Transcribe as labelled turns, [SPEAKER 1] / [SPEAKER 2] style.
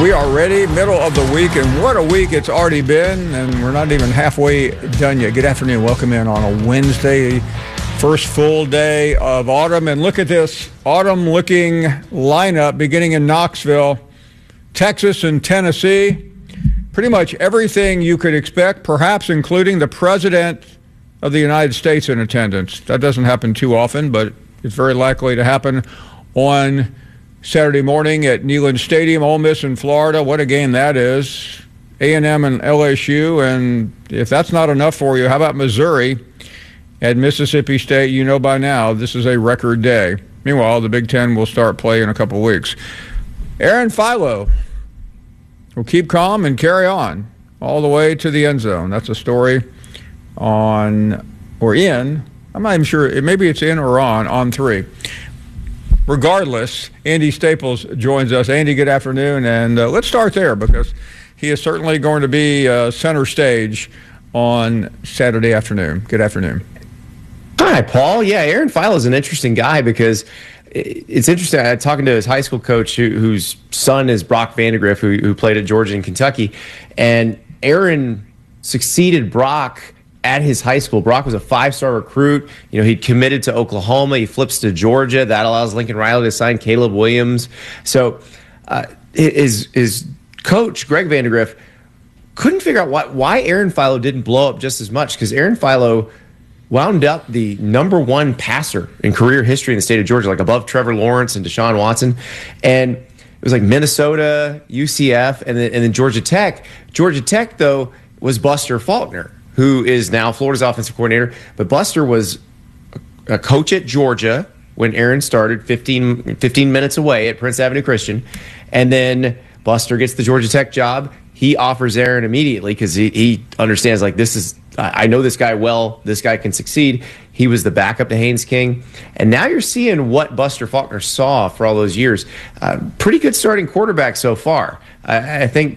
[SPEAKER 1] We are ready, middle of the week, and what a week it's already been, and we're not even halfway done yet. Good afternoon. Welcome in on a Wednesday, first full day of autumn, and look at this autumn-looking lineup beginning in Knoxville, Texas and Tennessee. Pretty much everything you could expect, perhaps including the President of the United States in attendance. That doesn't happen too often, but it's very likely to happen on Saturday morning at Neyland Stadium. Ole Miss in Florida. What a game that is. A&M and LSU. And if that's not enough for you, how about Missouri at Mississippi State? You know by now this is a record day. Meanwhile, the Big Ten will start play in a couple of weeks. Aaron Philo will keep calm and carry on all the way to the end zone. That's a story on, or in, I'm not even sure, maybe it's in or on 3. Regardless, Andy Staples joins us. Andy, good afternoon, and let's start there because he is certainly going to be center stage on Saturday afternoon. Good afternoon.
[SPEAKER 2] Hi, Paul. Yeah, Aaron Philo is an interesting guy because it's interesting. I'm talking to his high school coach whose son is Brock Vandegrift, who played at Georgia and Kentucky, and Aaron succeeded Brock at his high school. Brock was a 5-star recruit. You know, he'd committed to Oklahoma. He flips to Georgia. That allows Lincoln Riley to sign Caleb Williams. So his coach, Greg Vandegrift, couldn't figure out why Aaron Philo didn't blow up just as much, because Aaron Philo wound up the number 1 passer in career history in the state of Georgia, like above Trevor Lawrence and Deshaun Watson. And it was like Minnesota, UCF, and then Georgia Tech. Georgia Tech, though, was Buster Faulkner, who is now Florida's offensive coordinator. But Buster was a coach at Georgia when Aaron started, 15 minutes away at Prince Avenue Christian. And then Buster gets the Georgia Tech job. He offers Aaron immediately because he understands, like, I know this guy well. This guy can succeed. He was the backup to Haynes King. And now you're seeing what Buster Faulkner saw for all those years. Pretty good starting quarterback so far. I think